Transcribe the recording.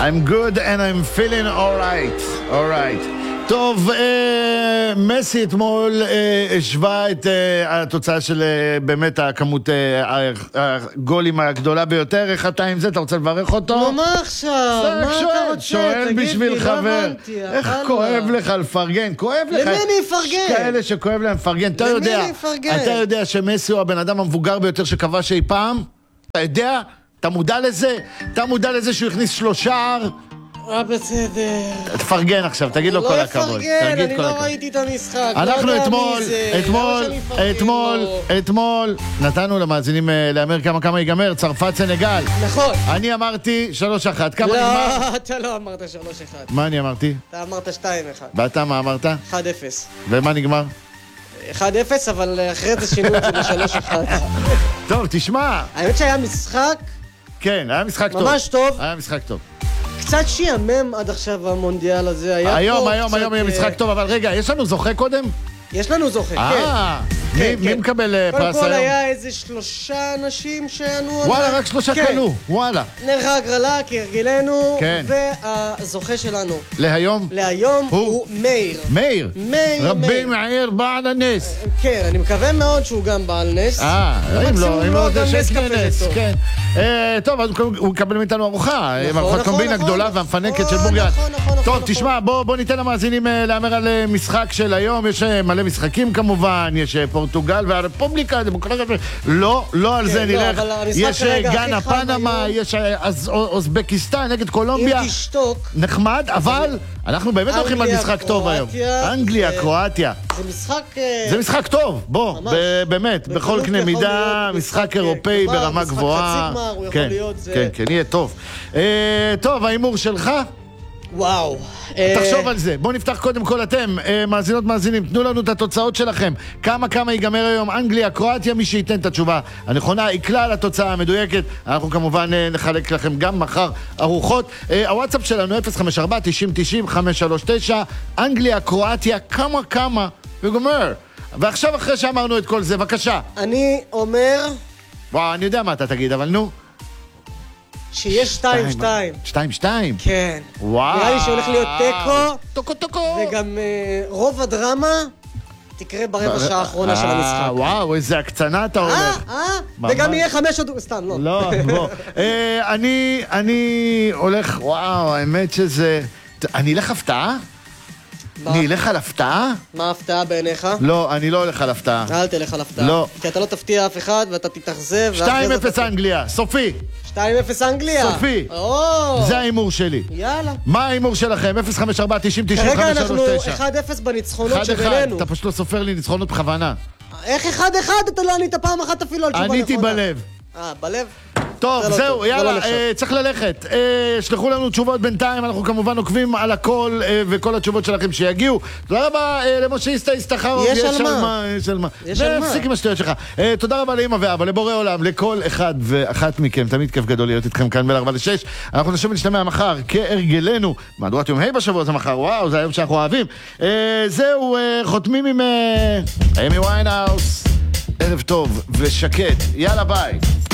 I'm good and I'm feeling alright. טוב, מסי אתמול השווה את התוצאה של באמת הכמות הגולים הגדולה ביותר. איך אתה עם זה? אתה רוצה לברך אותו? מה עכשיו? מה אתה רוצה? שואל בשביל חבר. איך כואב לך לפרגן? כואב לך. למי אני אפרגן? כאלה שכואב להם לפרגן. אתה יודע שמסי הוא הבן אדם המבוגר ביותר שכבש אי פעם? אתה יודע? אתה מודע לזה? אתה מודע לזה שהוא הכניס 3 שער? בסדר. תפרגן עכשיו, תגיד לו כל הכבוד. לא אפרגן, אני לא ראיתי את המשחק. אנחנו אתמול נתנו למאזינים לאמר כמה ייגמר, צרפת סנגל. נכון. אני אמרתי 3-1, כמה נגמר? לא, אתה לא אמרת 3-1. מה אני אמרתי? אתה אמרת 2-1. ואתה מה אמרת? 1-0. ומה נגמר? 1-0, אבל אחרי זה שינו את זה ל3-1. טוב, תשמע. האמת שהיה משחק... כן, היה משחק טוב. ממש טוב. היה משחק טוב. קצת שיאמם עד עכשיו המונדיאל הזה. היום יהיה משחק טוב, אבל רגע, יש לנו זוכה קודם? יש לנו זוכה, כן. מי מקבל פרס היום? קודם כל היה איזה 3 אנשים שענו... וואלה, רק 3 קנו, וואלה. נערכה הגרלה, כהרגלנו, כן. והזוכה שלנו. להיום? להיום הוא מאיר. מאיר? רבי מאיר בעל הנס. כן, אני מקווה מאוד שהוא גם בעל נס. אם לא, זה שיש נס, כן. טוב, אז הוא מקבל מאיתנו ארוחה. ארוחת קומבינה גדולה והמפנקת של בורגת. טוב, תשמע, בוא ניתן למאזינים להמר על משחק של היום. יש מלא משחקים כמובן, יש פורטוגל והרפובליקה הדמוקרטית, לא על זה נלך. יש גאנה פנמה, יש אוזבקיסטן נגד קולומביה. אם תשתוק. נחמד, אבל אנחנו באמת הולכים על משחק טוב היום. אנגליה, קרואטיה. זה משחק טוב, בוא, באמת, בכל קנה מידה, משחק אירופאי ברמה גבוהה. כן, יהיה טוב. טוב, האימור שלך? וואו. תחשוב על זה. בואו נפתח קודם כל אתם, מאזינות מאזינים, תנו לנו את התוצאות שלכם. כמה ייגמר היום אנגליה, קרואטיה, מי שייתן את התשובה הנכונה, יקלה על התוצאה המדויקת. אנחנו כמובן נחלק לכם גם מחר ארוחות. הוואטסאפ שלנו 054-90-90-539, אנגליה, קרואטיה, כמה וגומר. ועכשיו אחרי שאמרנו את כל זה, בבקשה. אני אומר... וואו, אני יודע מה אתה תגיד, אבל נו. שיש 2-2. 2-2? כן. וואו. נראה לי שהולך להיות טוקו. וגם רוב הדרמה תקרה ברבע שעה האחרונה של המשחק. וואו, איזה הקצנה אתה אומר. וגם יהיה 5 עוד... סתם, לא. לא, בוא. אני הולך, וואו, האמת שזה... אני אלך הפתעה? אני אלך על הפתעה? מה ההפתעה בעיניך? לא, אני לא הולך על הפתעה. אל תלך על הפתעה. לא. כי אתה לא תפתיע אף אחד ואתה תתאכזב. 2-0 אנגליה, סופי. 2-0 אנגליה? סופי. זה האימור שלי. יאללה. מה האימור שלכם? 054-90-90-539. כרגע אנחנו 1-0 בניצחונות שבינינו. אתה פשוט לא סופר לי ניצחונות בכוונה. איך 1-1? אתה לא ענית פעם אחת אפילו על תשובה נכונה. עניתי בלב. בלב? טוב, זהו, יאללה, צריך ללכת. שלחו לנו תשובות בינתיים, אנחנו כמובן עוקבים על הכל וכל התשובות שלכם שיגיעו. תודה רבה למשה איסטחרוב. יש על מה. ונפסיק עם השטויות שלך. תודה רבה לאמא ואבא, לבורא עולם, לכל אחד ואחת מכם. תמיד כיף גדול להיות איתכם כאן ב-4-6. אנחנו נשוב ונשתמע מחר, כהרגלנו. מהדורת יום ה' בשבוע זה מחר, וואו, זה היום שאנחנו אוהבים. זהו, חותמים עם אמי ויינהאוס. ערב טוב ושקט. יאללה, ביי.